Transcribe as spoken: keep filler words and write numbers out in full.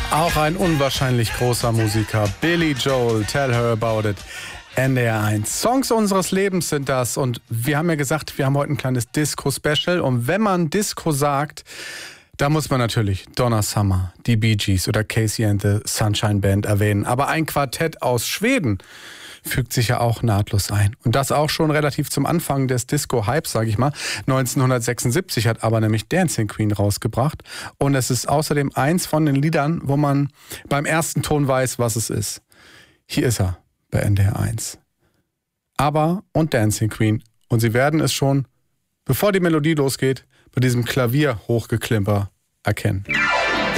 Auch ein unwahrscheinlich großer Musiker, Billy Joel, Tell Her About It, N D R eins. Songs unseres Lebens sind das und wir haben ja gesagt, wir haben heute ein kleines Disco-Special und wenn man Disco sagt, da muss man natürlich Donna Summer, die Bee Gees oder Casey and the Sunshine Band erwähnen. Aber ein Quartett aus Schweden fügt sich ja auch nahtlos ein. Und das auch schon relativ zum Anfang des Disco-Hypes, sage ich mal. neunzehnhundertsechsundsiebzig hat aber nämlich Dancing Queen rausgebracht. Und es ist außerdem eins von den Liedern, wo man beim ersten Ton weiß, was es ist. Hier ist er bei N D R eins. ABBA und Dancing Queen. Und Sie werden es schon, bevor die Melodie losgeht, bei diesem Klavier-Hochgeklimper erkennen.